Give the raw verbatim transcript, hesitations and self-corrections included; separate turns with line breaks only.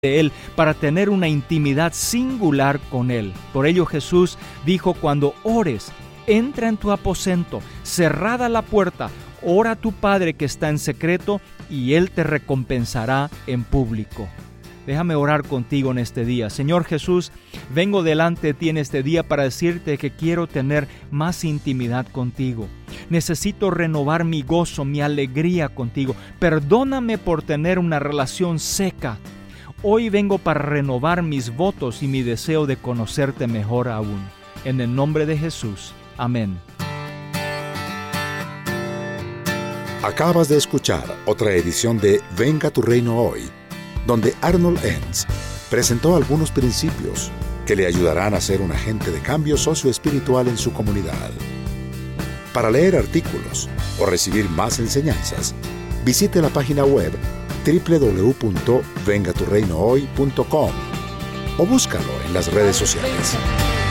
de Él para tener una intimidad singular con Él. Por ello Jesús dijo: cuando ores, entra en tu aposento, cerrada la puerta, ora a tu Padre que está en secreto y Él te recompensará en público. Déjame orar contigo en este día. Señor Jesús, vengo delante de ti en este día para decirte que quiero tener más intimidad contigo. Necesito renovar mi gozo, mi alegría contigo. Perdóname por tener una relación seca. Hoy vengo para renovar mis votos y mi deseo de conocerte mejor aún. En el nombre de Jesús. Amén.
Acabas de escuchar otra edición de Venga tu Reino Hoy, donde Arnold Enns presentó algunos principios que le ayudarán a ser un agente de cambio socioespiritual en su comunidad. Para leer artículos o recibir más enseñanzas, visite la página web doble u doble u doble u punto venga tu reino hoy punto com o búscalo en las redes sociales.